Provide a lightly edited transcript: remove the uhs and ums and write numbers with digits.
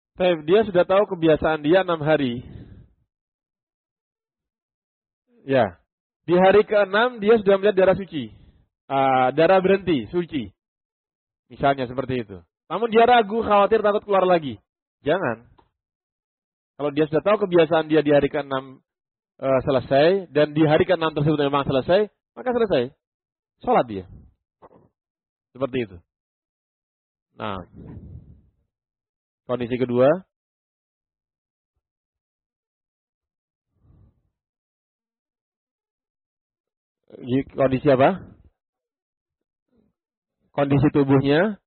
Tapi dia sudah tahu kebiasaan dia 6 hari. Ya. Di hari ke-6 dia sudah melihat darah suci. Darah berhenti, suci. Misalnya seperti itu. Namun dia ragu, khawatir, takut keluar lagi. Jangan. Kalau dia sudah tahu kebiasaan dia di hari ke-6 selesai, dan di hari ke-6 tersebut memang selesai, maka selesai. Sholat dia. Seperti itu. Nah, kondisi kedua. Kondisi apa? Kondisi tubuhnya.